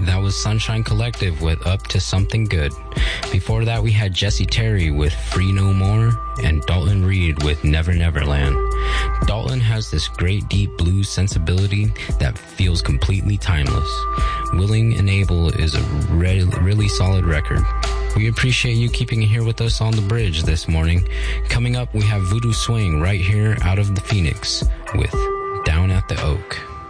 That was Sunshine Collective with Up to Something Good. Before that, we had Jesse Terry with Free No More and Dalton Reed with Never Neverland. Dalton has this great deep blues sensibility that feels completely timeless. Willing and Able is a really solid record. We appreciate you keeping it here with us on the bridge this morning. Coming up, we have Voodoo Swing right here out of the Phoenix with Down at the Oak.